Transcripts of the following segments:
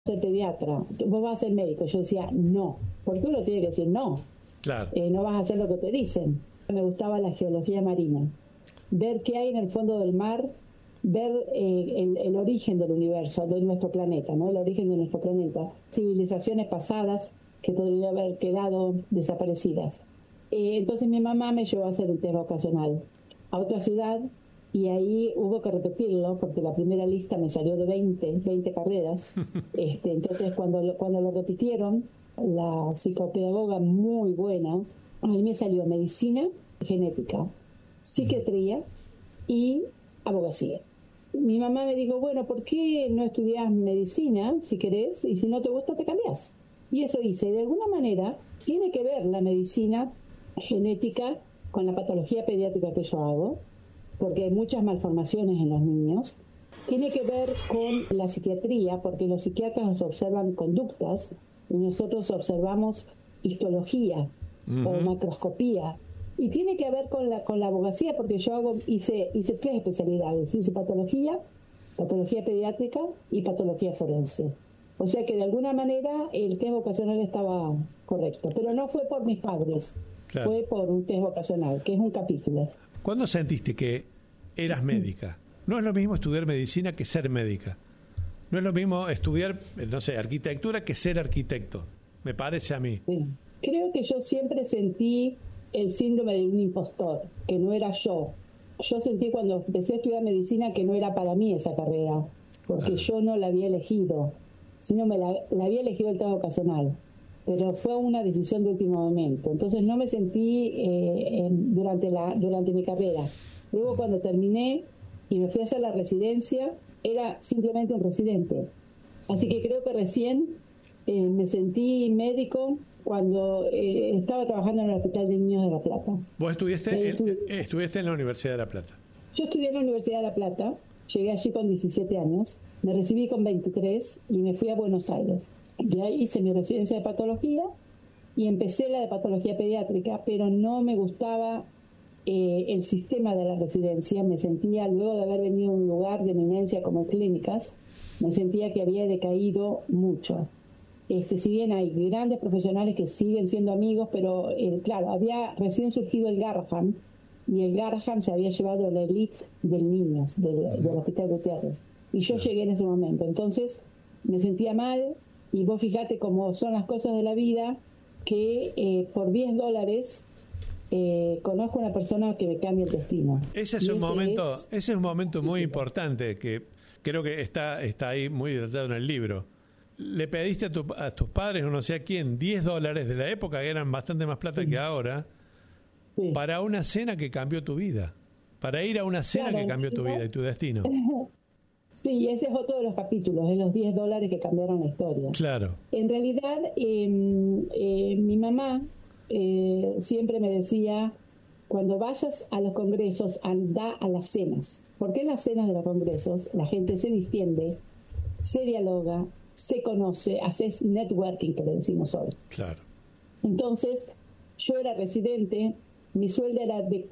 ser pediatra, vos vas a ser médico. Yo decía, no. ¿Por qué uno tiene que decir no? Claro. No vas a hacer lo que te dicen. Me gustaba la geología marina. Ver qué hay en el fondo del mar, ver el origen del universo, de nuestro planeta, ¿no? El origen de nuestro planeta. Civilizaciones pasadas que podrían haber quedado desaparecidas. Entonces mi mamá me llevó a hacer un test vocacional a otra ciudad y ahí hubo que repetirlo porque la primera lista me salió de 20 carreras. Entonces cuando lo repitieron, la psicopedagoga muy buena, a mí me salió medicina, genética, psiquiatría y abogacía. Mi mamá me dijo, bueno, ¿por qué no estudias medicina si querés? Y si no te gusta, te cambiás. Y eso hice. De alguna manera, tiene que ver la medicina genética con la patología pediátrica que yo hago, porque hay muchas malformaciones en los niños. Tiene que ver con la psiquiatría, porque los psiquiatras observan conductas y nosotros observamos histología o macroscopía. Y tiene que ver con la abogacía, porque yo hice 3 especialidades. Hice patología pediátrica y patología forense. O sea que de alguna manera el test vocacional estaba correcto. Pero no fue por mis padres, claro. Fue por un test vocacional, que es un capítulo. ¿Cuándo sentiste que eras médica? No es lo mismo estudiar medicina que ser médica. No es lo mismo estudiar, no sé, arquitectura que ser arquitecto. Me parece a mí. Sí. Creo que yo siempre sentí el síndrome de un impostor, que no era yo. Yo sentí cuando empecé a estudiar medicina que no era para mí esa carrera, porque yo no la había elegido, sino la había elegido el test vocacional, pero fue una decisión de último momento. Entonces no me sentí durante mi carrera. Luego cuando terminé y me fui a hacer la residencia, era simplemente un residente. Así que creo que recién me sentí médico cuando estaba trabajando en el Hospital de Niños de La Plata. ¿Vos estuviste en la Universidad de La Plata? Yo estudié en la Universidad de La Plata, llegué allí con 17 años, me recibí con 23 y me fui a Buenos Aires. De ahí hice mi residencia de patología y empecé la de patología pediátrica, pero no me gustaba el sistema de la residencia. Me sentía, luego de haber venido a un lugar de eminencia como clínicas, me sentía que había decaído mucho. Si bien hay grandes profesionales que siguen siendo amigos, pero claro, había recién surgido el Garrahan, y el Garrahan se había llevado la elite del niños, del Hospital Gutiérrez. Y yo llegué en ese momento. Entonces me sentía mal, y vos fijate cómo son las cosas de la vida, que por $10 conozco a una persona que me cambia el destino. Ese es un momento muy importante que creo que está ahí muy detallado en el libro. Le pediste a tus padres, o no sé a quién, $10 de la época, que eran bastante más plata que ahora, para una cena que cambió tu vida, para ir a una cena que cambió tu vida y tu destino. Sí, ese es otro de los capítulos, de los $10 que cambiaron la historia. Claro. En realidad, mi mamá siempre me decía, cuando vayas a los congresos, anda a las cenas. Porque en las cenas de los congresos la gente se distiende, se dialoga, se conoce, haces networking, que le decimos hoy. Claro. Entonces, yo era residente, mi sueldo era de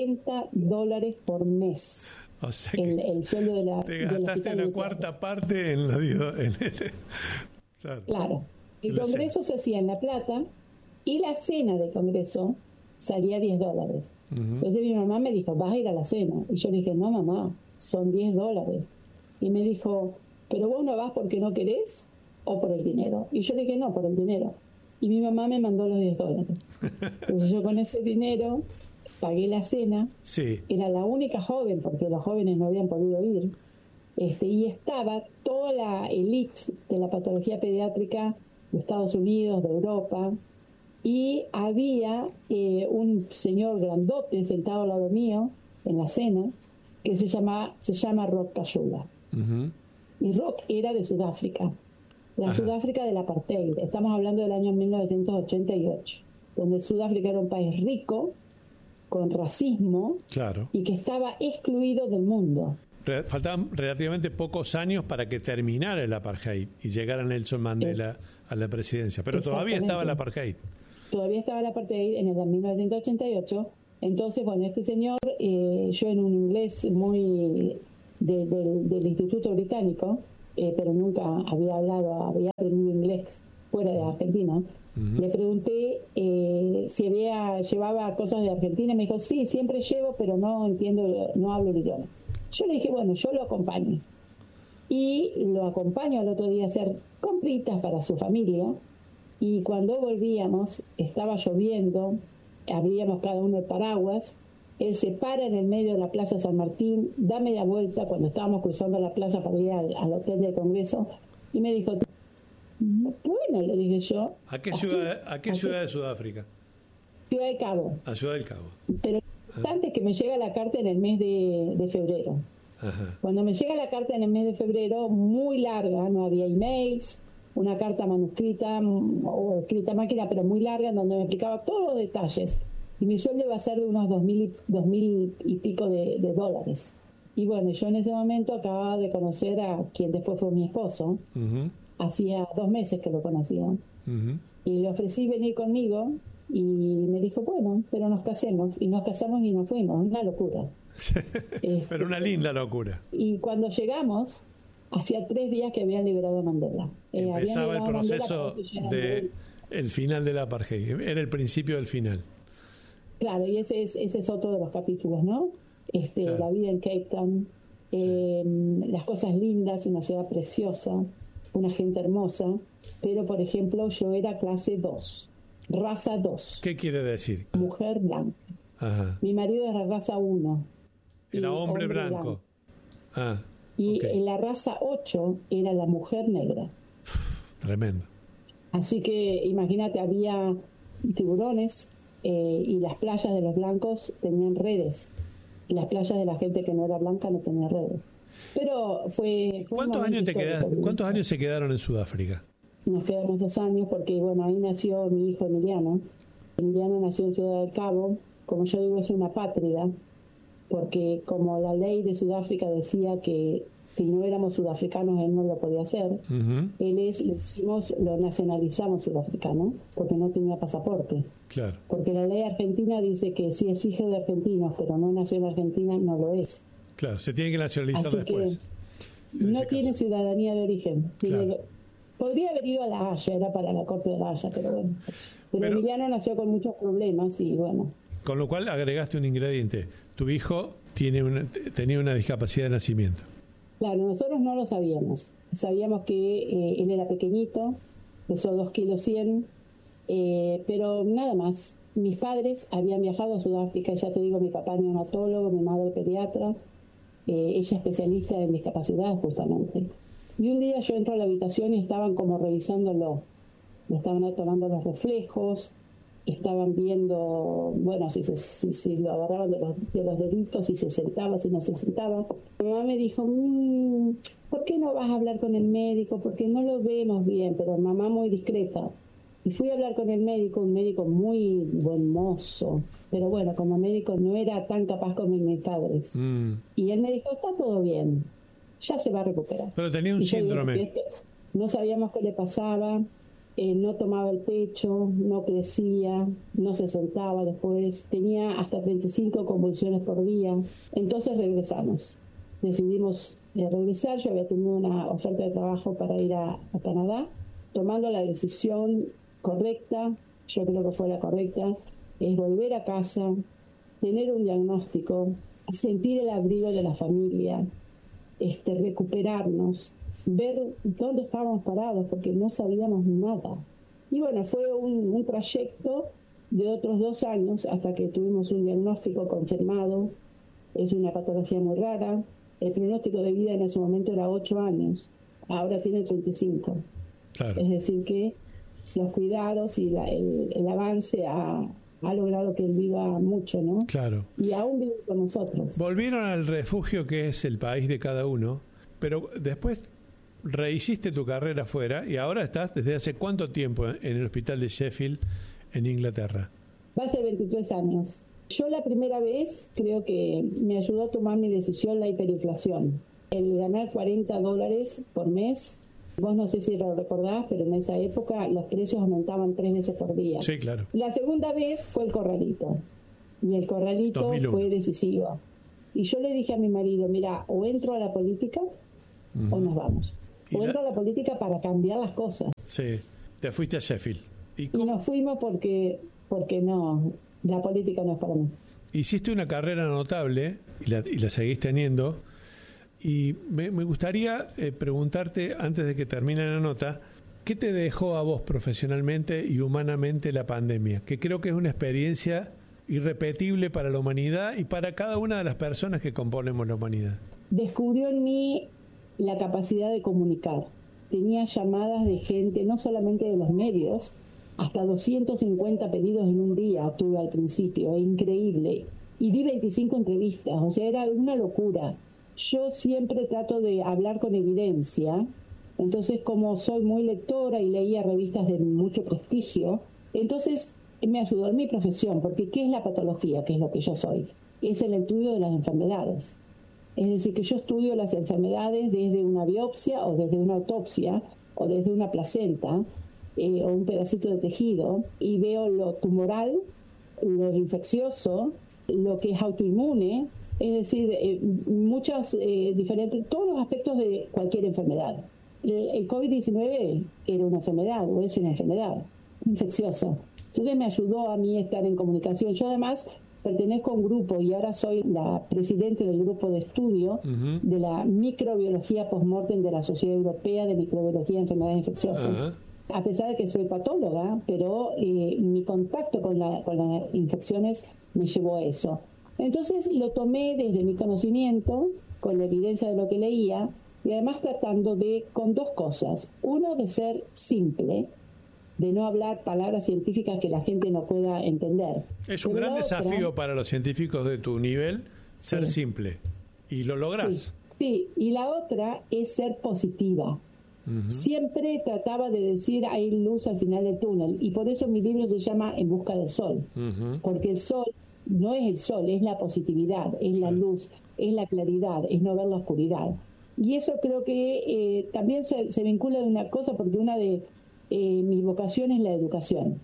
$40 por mes. O sea que el sueldo de la... Te gastaste la cuarta parte en la vida. Claro. El congreso se hacía en La Plata y la cena del congreso salía $10. Entonces mi mamá me dijo, vas a ir a la cena. Y yo le dije, no mamá, son $10. Y me dijo, ¿pero vos no vas porque no querés o por el dinero? Y yo le dije, no, por el dinero. Y mi mamá me mandó los $10. Entonces yo con ese dinero pagué la cena. Sí. Era la única joven, porque los jóvenes no habían podido ir. Y estaba toda la élite de la patología pediátrica de Estados Unidos, de Europa. Y había un señor grandote sentado al lado mío en la cena, que se llama Rock Cayula. Y Rock era de Sudáfrica, Sudáfrica del apartheid. Estamos hablando del año 1988, donde Sudáfrica era un país rico, con racismo, claro, y que estaba excluido del mundo. Faltaban relativamente pocos años para que terminara el apartheid y llegara Nelson Mandela a la presidencia, pero todavía estaba el apartheid. Todavía estaba el apartheid en el 1988. Entonces, bueno, este señor, yo en un inglés muy del Instituto Británico, pero nunca había aprendido inglés fuera de Argentina. Le pregunté si llevaba cosas de Argentina y me dijo, sí, siempre llevo, pero no entiendo, no hablo el idioma. Yo le dije, bueno, yo lo acompaño. Y lo acompaño al otro día a hacer compritas para su familia. Y cuando volvíamos, estaba lloviendo, abríamos cada uno el paraguas. Él se para en el medio de la Plaza San Martín, da media vuelta cuando estábamos cruzando la plaza para ir al hotel del Congreso, y me dijo, bueno, le dije yo. ¿A qué ciudad de Sudáfrica? Ciudad del Cabo. A Ciudad del Cabo. Pero lo importante es que me llega la carta en el mes de febrero. Ajá. Cuando me llega la carta en el mes de febrero, muy larga, no había emails, una carta manuscrita o escrita a máquina, pero muy larga, en donde me explicaba todos los detalles. Y mi sueldo iba a ser de unos 2.000 y pico de dólares. Y bueno, yo en ese momento acababa de conocer a quien después fue mi esposo. Hacía 2 meses que lo conocía. Y le ofrecí venir conmigo y me dijo, bueno, pero nos casemos. Y nos casamos y nos fuimos. Una locura. Pero una linda locura. Y cuando llegamos, hacía 3 días que habían liberado a Mandela. Empezaba el proceso el final del apartheid. Era el principio del final. Claro, y ese es otro de los capítulos, ¿no? Claro. La vida en Cape Town, las cosas lindas, una ciudad preciosa, una gente hermosa, pero por ejemplo yo era clase 2, raza 2. ¿Qué quiere decir? Mujer blanca. Ajá. Mi marido era raza 1. Era hombre blanco. Y en la raza 8 era la mujer negra. Tremendo. Así que imagínate, había tiburones, y las playas de los blancos tenían redes, y las playas de la gente que no era blanca no tenían redes. Pero fue ¿Cuántos años se quedaron en Sudáfrica? Nos quedamos 2 años porque, bueno, ahí nació mi hijo Emiliano. Emiliano nació en Ciudad del Cabo. Como yo digo, es una apátrida, porque como la ley de Sudáfrica decía que si no éramos sudafricanos él no lo podía hacer, lo nacionalizamos sudafricano porque no tenía pasaporte. Claro. Porque la ley argentina dice que si es hijo de argentinos pero no nació en Argentina, no lo es. Claro, se tiene que nacionalizar así después. Que no tiene ciudadanía de origen. Claro. Podría haber ido a La Haya, era para la Corte de La Haya, pero bueno. Pero Emiliano nació con muchos problemas y bueno. Con lo cual agregaste un ingrediente. Tu hijo tenía una discapacidad de nacimiento. Claro, nosotros no lo sabíamos. Sabíamos que él era pequeñito, pesó 2 kilos 100, pero nada más. Mis padres habían viajado a Sudáfrica, ya te digo, mi papá neonatólogo, mi madre pediatra, ella especialista en discapacidad justamente. Y un día yo entro a la habitación y estaban como revisándolo. Le estaban tomando los reflejos, estaban viendo, bueno, si lo agarraban de los deditos, si se sentaba, si no se sentaba. Mi mamá me dijo, ¿por qué no vas a hablar con el médico? Porque no lo vemos bien, pero mamá muy discreta. Y fui a hablar con el médico, un médico muy buen mozo, pero bueno, como médico no era tan capaz como mis padres. Y él me dijo, está todo bien, ya se va a recuperar. Pero tenía un síndrome. Digo, no sabíamos qué le pasaba. No tomaba el pecho, no crecía, no se sentaba después, tenía hasta 35 convulsiones por día. Entonces regresamos. Decidimos regresar. Yo había tenido una oferta de trabajo para ir a Canadá, tomando la decisión correcta, yo creo que fue la correcta, es volver a casa, tener un diagnóstico, sentir el abrigo de la familia, recuperarnos, ver dónde estábamos parados, porque no sabíamos nada. Y bueno, fue un trayecto de otros 2 años hasta que tuvimos un diagnóstico confirmado. Es una patología muy rara. El pronóstico de vida en ese momento era 8 años, ahora tiene 35. Claro. Es decir que los cuidados y el avance ha logrado que él viva mucho, ¿no? Claro. Y aún vive con nosotros. Volvieron al refugio que es el país de cada uno, pero después rehiciste tu carrera afuera y ahora estás desde hace ¿cuánto tiempo en el hospital de Sheffield en Inglaterra? Va a ser 23 años. Yo la primera vez creo que me ayudó a tomar mi decisión la hiperinflación. El ganar $40 por mes. Vos no sé si lo recordás, pero en esa época los precios aumentaban 3 veces por día. Sí, claro. La segunda vez fue el corralito. Y el corralito 2001. Fue decisivo. Y yo le dije a mi marido, mira, o entro a la política o nos vamos. O entro a la política para cambiar las cosas. Sí, te fuiste a Sheffield. Y nos fuimos porque no, la política no es para mí. Hiciste una carrera notable y la seguís teniendo. Y me gustaría preguntarte, antes de que termine la nota, ¿qué te dejó a vos profesionalmente y humanamente la pandemia? Que creo que es una experiencia irrepetible para la humanidad y para cada una de las personas que componemos la humanidad. Descubrió en mí la capacidad de comunicar. Tenía llamadas de gente, no solamente de los medios, hasta 250 pedidos en un día tuve al principio, increíble. Y di 25 entrevistas, o sea, era una locura. Yo siempre trato de hablar con evidencia, entonces como soy muy lectora y leía revistas de mucho prestigio, entonces me ayudó en mi profesión, porque ¿qué es la patología? ¿Qué es lo que yo soy? Es el estudio de las enfermedades. Es decir, que yo estudio las enfermedades desde una biopsia o desde una autopsia o desde una placenta o un pedacito de tejido y veo lo tumoral, lo infeccioso, lo que es autoinmune, es decir, muchas diferentes, todos los aspectos de cualquier enfermedad. El COVID-19 era una enfermedad o es una enfermedad infecciosa. Entonces me ayudó a mí estar en comunicación. Yo además pertenezco a un grupo y ahora soy la presidente del grupo de estudio de la microbiología post-mortem de la Sociedad Europea de Microbiología de Enfermedades Infecciosas. A pesar de que soy patóloga, pero mi contacto con las infecciones me llevó a eso. Entonces lo tomé desde mi conocimiento, con la evidencia de lo que leía, y además tratando con dos cosas. Uno, de ser simple, de no hablar palabras científicas que la gente no pueda entender. Es un gran desafío para los científicos de tu nivel ser simple, y lo lográs. Sí, y la otra es ser positiva. Siempre trataba de decir hay luz al final del túnel, y por eso mi libro se llama En busca del sol, porque el sol no es el sol, es la positividad, es la luz, es la claridad, es no ver la oscuridad. Y eso creo que también se vincula de una cosa, porque una de mi vocación es la educación.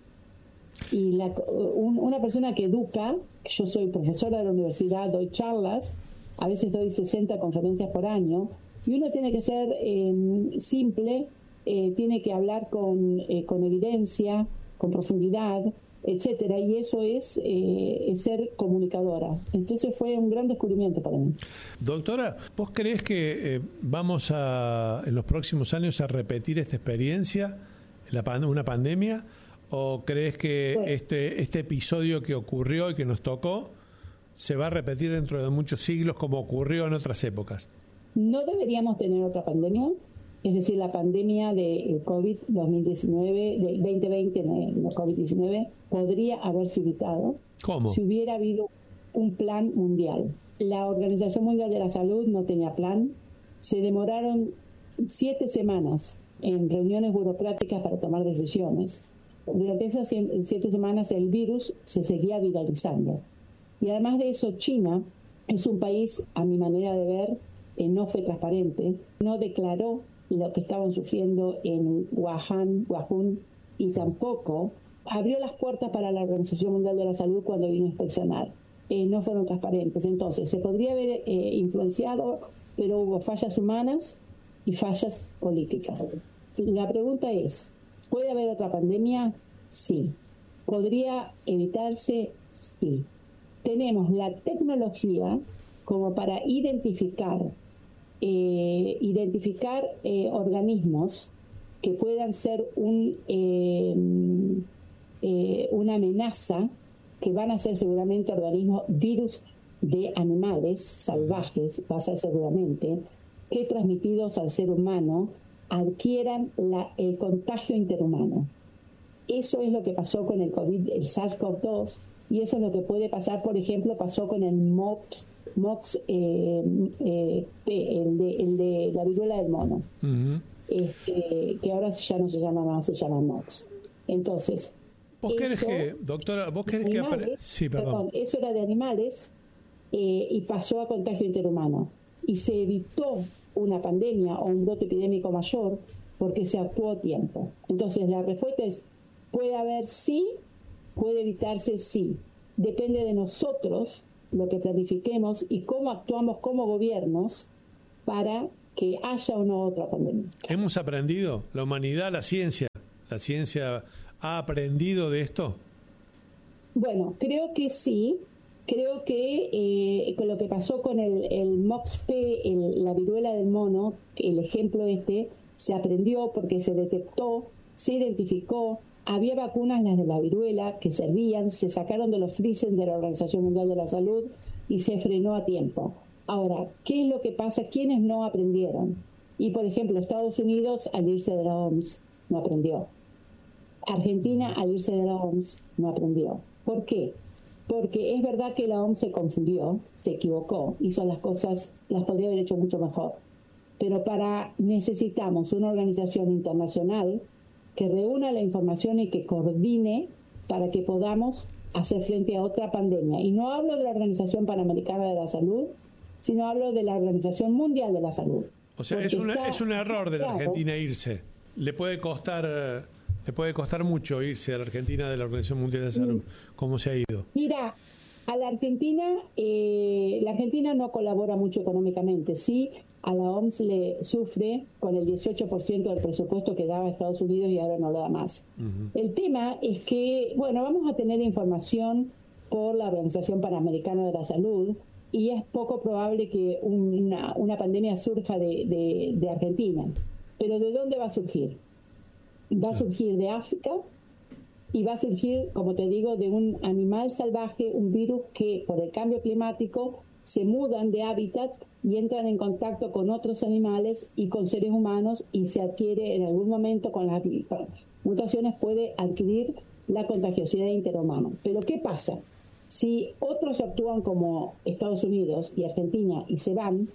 Y una persona que educa, yo soy profesora de la universidad, doy charlas, a veces doy 60 conferencias por año, y uno tiene que ser simple, tiene que hablar con evidencia, con profundidad, etcétera, y eso es ser comunicadora. Entonces fue un gran descubrimiento para mí. Doctora, ¿vos creés que vamos en los próximos años a repetir esta experiencia, una pandemia, o crees que este episodio que ocurrió y que nos tocó se va a repetir dentro de muchos siglos como ocurrió en otras épocas? No deberíamos tener otra pandemia, es decir, la pandemia de COVID-19, del 2020, no COVID-19, podría haberse evitado. ¿Cómo? Si hubiera habido un plan mundial. La Organización Mundial de la Salud no tenía plan. Se demoraron 7 semanas en reuniones burocráticas para tomar decisiones. Durante esas 7 semanas el virus se seguía viralizando. Y además de eso, China es un país, a mi manera de ver, no fue transparente, no declaró lo que estaban sufriendo en Wuhan, y tampoco abrió las puertas para la Organización Mundial de la Salud cuando vino a inspeccionar. No fueron transparentes. Entonces, se podría haber influenciado, pero hubo fallas humanas y fallas políticas. La pregunta es, ¿puede haber otra pandemia? Sí. ¿Podría evitarse? Sí. Tenemos la tecnología como para identificar organismos que puedan ser una amenaza, que van a ser seguramente virus de animales salvajes, va a ser seguramente, que transmitidos al ser humano adquieran el contagio interhumano. Eso es lo que pasó con el COVID, el SARS-CoV-2, y eso es lo que puede pasar, por ejemplo, pasó con el MOX, el de la viruela del mono, que ahora ya no se llama más, se llama MOX. Entonces, ¿vos querés que, doctora, sí, perdón, eso era de animales y pasó a contagio interhumano, y se evitó una pandemia o un brote epidémico mayor porque se actuó a tiempo. Entonces la respuesta es, puede haber sí, puede evitarse sí. Depende de nosotros lo que planifiquemos y cómo actuamos como gobiernos para que haya o no otra pandemia. ¿Hemos aprendido? ¿La humanidad, la ciencia ha aprendido de esto? Bueno, creo que sí. Creo que con lo que pasó con el MOXP, la viruela del mono, el ejemplo se aprendió porque se detectó, se identificó, había vacunas, las de la viruela, que servían, se sacaron de los freezers de la Organización Mundial de la Salud y se frenó a tiempo. Ahora, ¿qué es lo que pasa? ¿Quiénes no aprendieron? Y, por ejemplo, Estados Unidos, al irse de la OMS, no aprendió. Argentina, al irse de la OMS, no aprendió. ¿Por qué? Porque es verdad que la OMS se confundió, se equivocó, hizo las cosas, las podría haber hecho mucho mejor. Pero necesitamos una organización internacional que reúna la información y que coordine para que podamos hacer frente a otra pandemia. Y no hablo de la Organización Panamericana de la Salud, sino hablo de la Organización Mundial de la Salud. O sea, es un error de la Argentina irse. Le puede costar mucho irse a la Argentina de la Organización Mundial de la Salud. ¿Cómo se ha ido? Mira, a la Argentina no colabora mucho económicamente. Sí, a la OMS le sufre con el 18% del presupuesto que daba Estados Unidos y ahora no lo da más. El tema es que, vamos a tener información por la Organización Panamericana de la Salud y es poco probable que una pandemia surja de Argentina. Pero ¿de dónde va a surgir? Va a surgir de África y va a surgir, como te digo, de un animal salvaje, un virus que por el cambio climático se mudan de hábitat y entran en contacto con otros animales y con seres humanos y se adquiere en algún momento con las mutaciones puede adquirir la contagiosidad interhumana. Pero ¿qué pasa? Si otros actúan como Estados Unidos y Argentina y se van,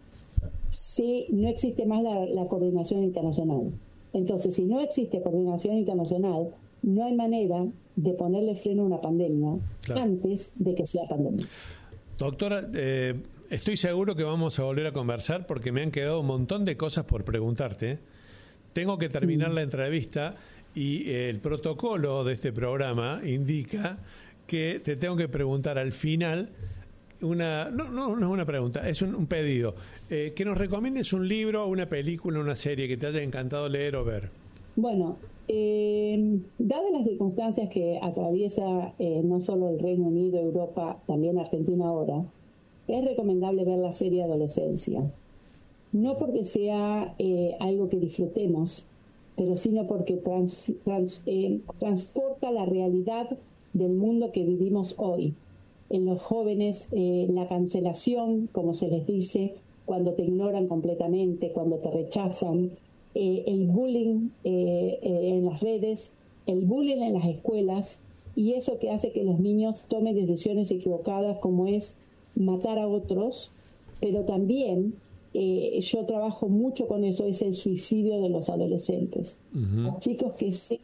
no existe más la coordinación internacional. Entonces, si no existe coordinación internacional, no hay manera de ponerle freno a una pandemia antes de que sea pandemia. Doctora, estoy seguro que vamos a volver a conversar porque me han quedado un montón de cosas por preguntarte. Tengo que terminar la entrevista y el protocolo de este programa indica que te tengo que preguntar al final no es una pregunta, es un pedido. Que nos recomiendes un libro, una película, una serie que te haya encantado leer o ver. Bueno, dadas las circunstancias que atraviesa no solo el Reino Unido, Europa, también Argentina ahora, es recomendable ver la serie Adolescencia. No porque sea algo que disfrutemos, pero sino porque transporta la realidad del mundo que vivimos hoy. En los jóvenes, la cancelación, como se les dice, cuando te ignoran completamente, cuando te rechazan, el bullying en las redes, el bullying en las escuelas, y eso que hace que los niños tomen decisiones equivocadas, como es matar a otros, pero también yo trabajo mucho con eso, es el suicidio de los adolescentes. Chicos que se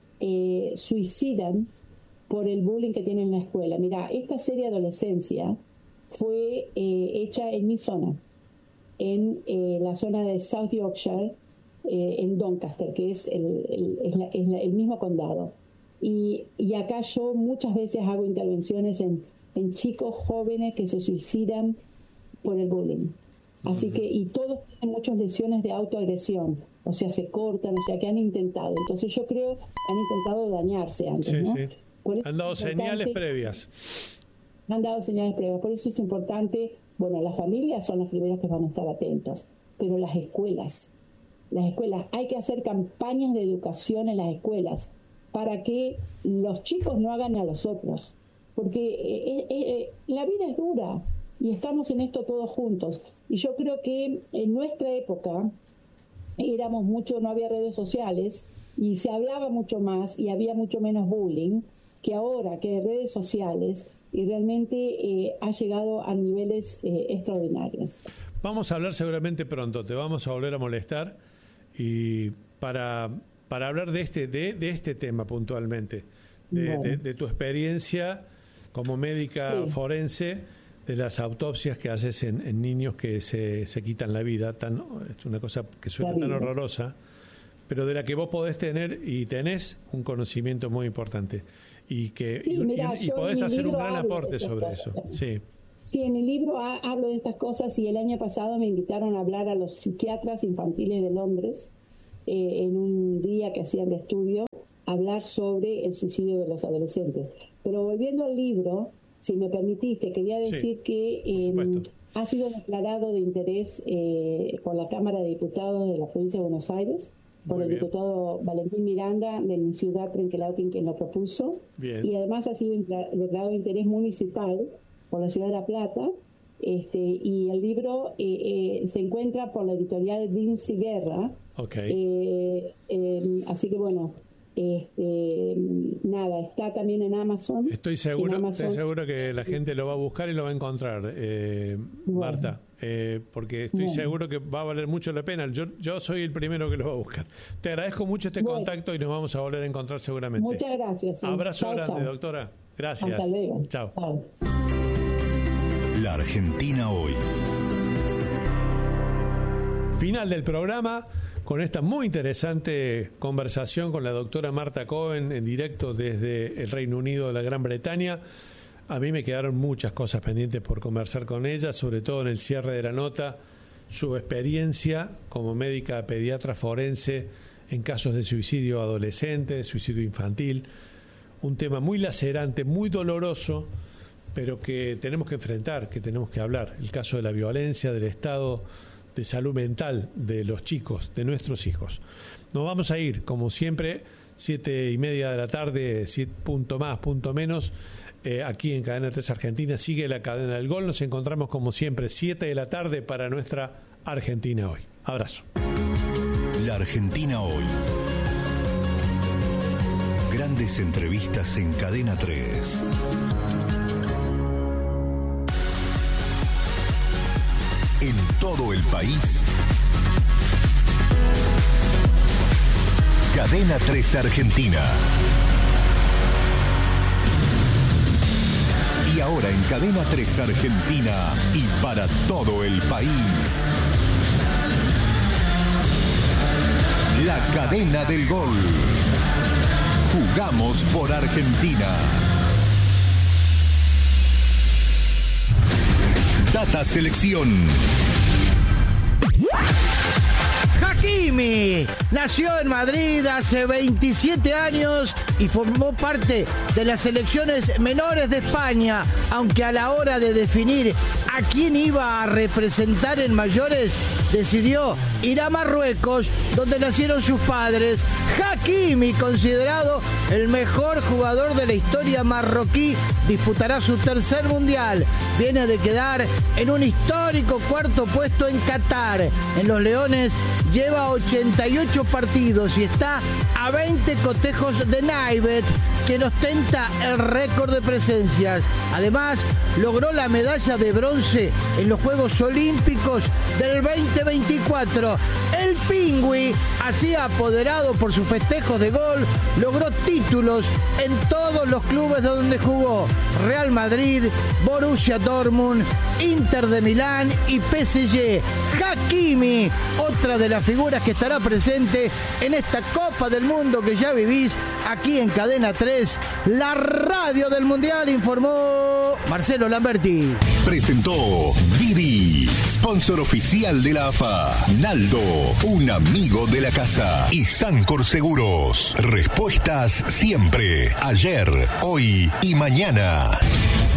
suicidan por el bullying que tienen en la escuela. Mira, esta serie Adolescencia fue hecha en mi zona, en la zona de South Yorkshire, en Doncaster, que es el mismo condado. Y acá yo muchas veces hago intervenciones en chicos jóvenes que se suicidan por el bullying. Así que, y todos tienen muchas lesiones de autoagresión, o sea, se cortan, o sea, que han intentado. Entonces yo creo que han intentado dañarse antes, ¿no? Sí. Han dado señales previas. Han dado señales previas. Por eso es importante, las familias son las primeras que van a estar atentas, pero las escuelas, hay que hacer campañas de educación en las escuelas para que los chicos no hagan a los otros, porque la vida es dura y estamos en esto todos juntos. Y yo creo que en nuestra época no había redes sociales y se hablaba mucho más y había mucho menos bullying que ahora, que de redes sociales, y realmente ha llegado a niveles extraordinarios. Vamos a hablar seguramente pronto, te vamos a volver a molestar y para hablar de este tema puntualmente, de tu experiencia como médica forense, de las autopsias que haces en niños que se quitan la vida, es una cosa que suena tan horrorosa, pero de la que vos podés tener y tenés un conocimiento muy importante y podés hacer un gran aporte sobre eso. Sí, en mi libro hablo de estas cosas y el año pasado me invitaron a hablar a los psiquiatras infantiles de Londres en un día que hacían de estudio, hablar sobre el suicidio de los adolescentes. Pero volviendo al libro, si me permitiste, quería decir que ha sido declarado de interés por la Cámara de Diputados de la provincia de Buenos Aires, por el diputado Valentín Miranda de mi ciudad, Trenquelauquen, quien lo propuso. Bien. Y además ha sido declarado de interés municipal por la ciudad de La Plata, y el libro se encuentra por la editorial Vinci Guerra. Así que bueno, nada, está también en Amazon. Estoy seguro que la gente lo va a buscar y lo va a encontrar, Marta, porque estoy seguro que va a valer mucho la pena. Yo soy el primero que lo va a buscar. Te agradezco mucho este contacto y nos vamos a volver a encontrar seguramente. Muchas gracias. Abrazo grande, doctora. Gracias. Hasta luego. Chao. La Argentina hoy. Final del programa con esta muy interesante conversación con la doctora Marta Cohen en directo desde el Reino Unido de la Gran Bretaña. A mí me quedaron muchas cosas pendientes por conversar con ella, sobre todo en el cierre de la nota, su experiencia como médica pediatra forense en casos de suicidio adolescente, de suicidio infantil, un tema muy lacerante, muy doloroso, pero que tenemos que enfrentar, que tenemos que hablar. El caso de la violencia, del estado de salud mental de los chicos, de nuestros hijos. Nos vamos a ir, como siempre, 7:30 de la tarde, punto más, punto menos, aquí en Cadena 3 Argentina. Sigue la cadena del gol. Nos encontramos, como siempre, 7 de la tarde para nuestra Argentina hoy. Abrazo. La Argentina hoy. Grandes entrevistas en Cadena 3. En todo el país. Cadena 3 Argentina. Y ahora en Cadena 3 Argentina y para todo el país. La cadena del gol. Jugamos por Argentina. Data Selección. Hakimi nació en Madrid hace 27 años y formó parte de las selecciones menores de España, aunque a la hora de definir a quién iba a representar en mayores, decidió ir a Marruecos, donde nacieron sus padres. Hakimi, considerado el mejor jugador de la historia marroquí, disputará su tercer mundial. Viene de quedar en un histórico cuarto puesto en Qatar. En los Leones lleva 88 partidos y está a 20 cotejos de Naivet, quien ostenta el récord de presencias. Además, logró la medalla de bronce en los Juegos Olímpicos del 2024. El Pingüi, así apoderado por sus festejos de gol, logró títulos en todos los clubes donde jugó: Real Madrid, Borussia Dortmund, Inter de Milán y PSG. Hakimi, otra de las figuras que estará presente en esta Copa del Mundo que ya vivís aquí en Cadena 3, la radio del Mundial, informó Marcelo Lamberti. Presentó Didi, sponsor oficial de la AFA. Naldo, un amigo de la casa. Y Sancor Seguros. Respuestas siempre, ayer, hoy y mañana.